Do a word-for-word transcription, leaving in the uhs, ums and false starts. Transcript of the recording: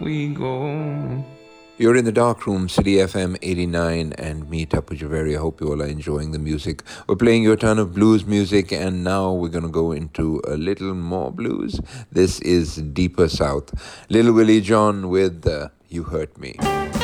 we go. You're in the dark room, City F M eighty-nine, and me, Tapu Javeri. I hope you all are enjoying the music. We're playing you a ton of blues music, and now we're going to go into a little more blues. This is Deeper South. Little Willie John with uh, You Hurt Me.